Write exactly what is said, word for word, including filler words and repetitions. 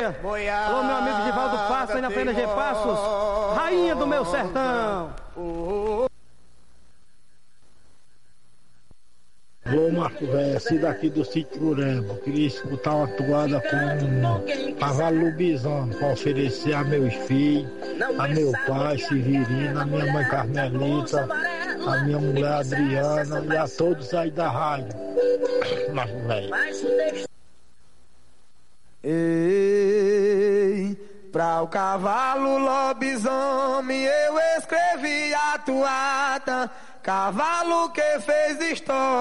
dia. Alô, meu amigo Givaldo Passos, aí na Fenda G Passos, rainha do meu sertão. Alô, Marco Velho, assim daqui do sítio Urembo. Queria escutar uma toada com Cavalo Lobisomem para oferecer a meus filhos, a meu pai Severino, a minha mãe Carmelita, a minha mulher Adriana e a todos aí da rádio. Marco Velho. Ei, pra o cavalo lobisomem eu escrevi a toada, cavalo que fez história.